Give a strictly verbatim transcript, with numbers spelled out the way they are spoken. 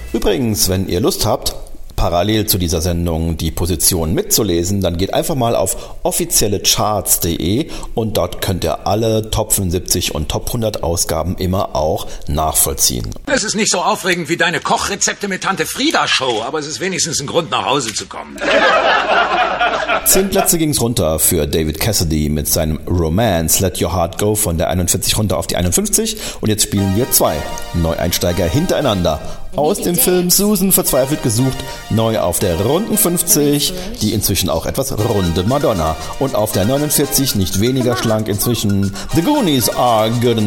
Übrigens, wenn ihr Lust habt, parallel zu dieser Sendung die Position mitzulesen, dann geht einfach mal auf offizielle charts punkt de und dort könnt ihr alle Top fünfundsiebzig und Top hundert Ausgaben immer auch nachvollziehen. Es ist nicht so aufregend wie deine Kochrezepte mit Tante Frieda Show, aber es ist wenigstens ein Grund, nach Hause zu kommen. Zehn Plätze ging's runter für David Cassidy mit seinem Romance Let Your Heart Go von der einundvierzig runter auf die einundfünfzig und jetzt spielen wir zwei Neueinsteiger hintereinander aus dem Film Susan verzweifelt gesucht, neu auf der runden fünfzig, die inzwischen auch etwas runde Madonna und auf der neunundvierzig nicht weniger schlank inzwischen The Goonies Are Good Enough.